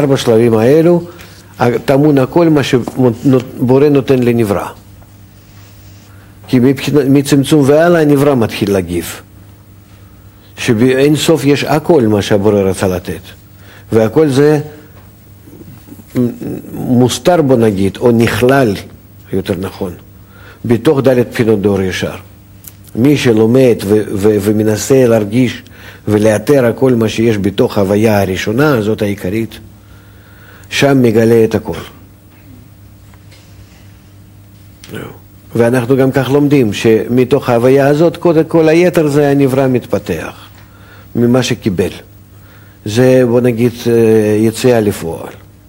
בשלבים האלו טמון הכל מה שבורא נותן לנברא. כי מצמצום והלאה הנברא מתחיל להגיב. שבאין סוף יש הכל מה שהבורא רצה לתת. והכל זה מוסתר בו נגיד, או נכלל, יותר נכון, בתוך דלת בחינות דור ישר. מי שלומד ומנסה להרגיש ולאתר הכל מה שיש בתוך ההוויה הראשונה, זאת העיקרית, שם מגלה את הכל. ואנחנו גם כך לומדים שמתוך ההוויה הזאת, קודם כל היתר זה הנברא מתפתח, ממה שקיבל. זה בוא נגיד יציאה לפועל.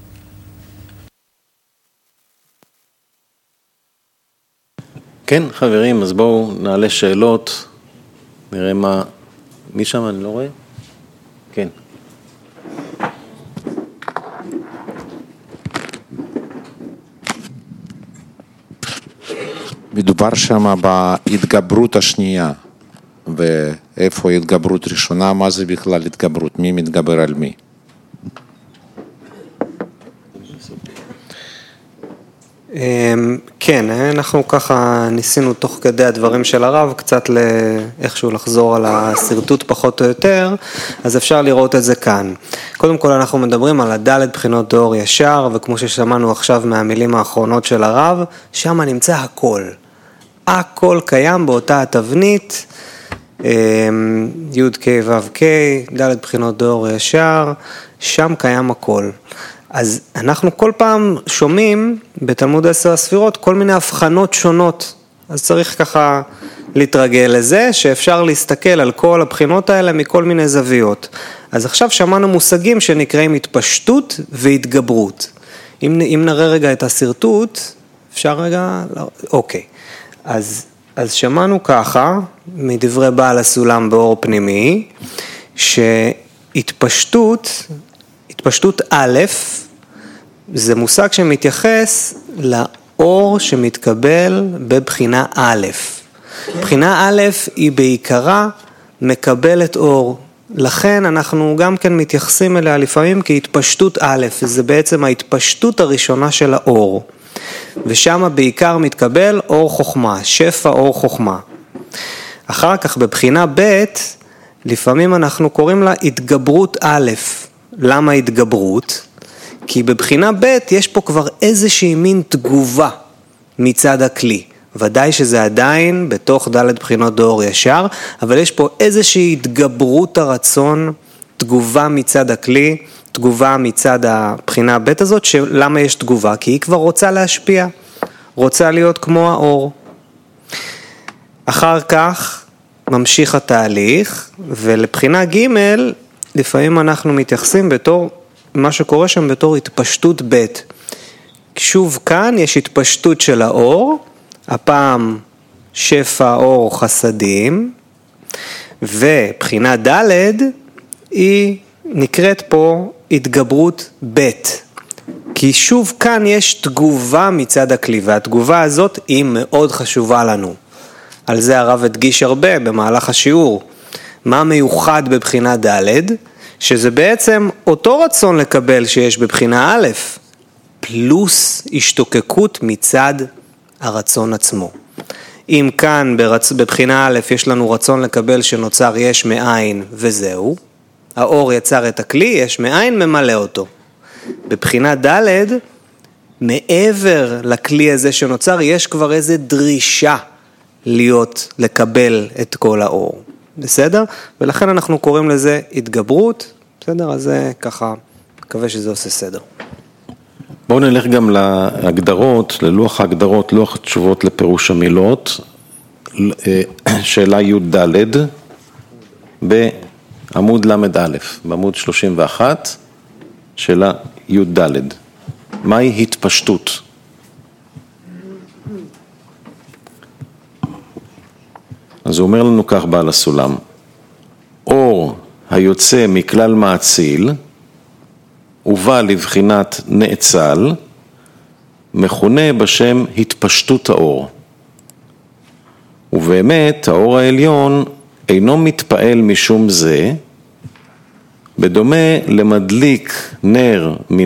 כן, חברים, אז בואו נעלה שאלות, נראה מה... מי שם? אני לא רואה? כן. מדובר שם בהתגברות השנייה, ואיפה התגברות ראשונה, מה זה בכלל התגברות, מי מתגבר על מי? כן, אנחנו ככה ניסינו תוך כדי הדברים של הרב קצת איכשהו לחזור על הסרטוט פחות או יותר, אז אפשר לראות את זה כאן. קודם כל אנחנו מדברים על הדלת בחינות דור ישר, וכמו ששמענו עכשיו מהמילים האחרונות של הרב, שם נמצא הכל. הכל קיים באותה התבנית, י' ק' ו' ק', דלת בחינות דור ישר, שם קיים הכל. אז אנחנו כל פעם שומעים בתלמוד 10 הספירות כל מיני הבחנות שונות, אז צריך ככה להתרגל לזה שאפשר להסתכל על כל הבחינות האלה מכל מיני זוויות. אז עכשיו שמענו מושגים שנקראים התפשטות והתגברות. אם נראה רגע את הסרטוט, אפשר רגע, אוקיי. אז שמענו ככה מדברי בעל הסולם באור פנימי, שהתפשטות א', זה מושג שמתייחס לאור שמתקבל בבחינה א'. בחינה א' היא בעיקרה מקבלת אור. לכן אנחנו גם כן מתייחסים אליה לפעמים כהתפשטות א', זה בעצם ההתפשטות הראשונה של האור. ושם בעיקר מתקבל אור חוכמה, שפע אור חוכמה. אחר כך בבחינה ב', לפעמים אנחנו קוראים לה התגברות א'. למה התגברות? כי בבחינה ב' יש פה כבר איזושהי מין תגובה מצד הכלי. ודאי שזה עדיין בתוך ד' בחינות דור ישר, אבל יש פה איזושהי התגברות הרצון, תגובה מצד הכלי, תגובה מצד הבחינה ב' הזאת, שלמה יש תגובה? כי היא כבר רוצה להשפיע, רוצה להיות כמו האור. אחר כך ממשיך התהליך, ולבחינה ג' לפעמים אנחנו מתייחסים בתור, מה שקורה שם בתור התפשטות ב'. שוב כאן יש התפשטות של האור, הפעם שפע אור חסדים, ובחינה ד' היא נקראת פה התגברות ב'. כי שוב כאן יש תגובה מצד הכלי, והתגובה הזאת היא מאוד חשובה לנו. על זה הרב הדגיש הרבה במהלך השיעור. מה מיוחד בבחינה ד'? שזה בעצם אותו רצון לקבל שיש בבחינה א', פלוס השתוקקות מצד הרצון עצמו. אם כאן בבחינה א' יש לנו רצון לקבל שנוצר יש מאין וזהו, האור יצר את הכלי, יש מאין ממלא אותו. בבחינה ד', מעבר לכלי הזה שנוצר, יש כבר איזו דרישה לקבל את כל האור. בסדר? ולכן אנחנו קוראים לזה התגברות, בסדר? אז זה ככה, מקווה שזה עושה סדר. בואו נלך גם להגדרות, ללוח ההגדרות, לוח התשובות לפירוש המילות, שאלה י' ד' בעמוד למד א', בעמוד 31, שאלה י' ד'. מהי התפשטות? אז הוא אומר לנו כך בעל הסולם, אור היוצא מכלל מעציל, ובא לבחינת נאצל, מכונה בשם התפשטות האור. ובאמת האור העליון אינו מתפעל משום זה, בדומה למדליק נר מן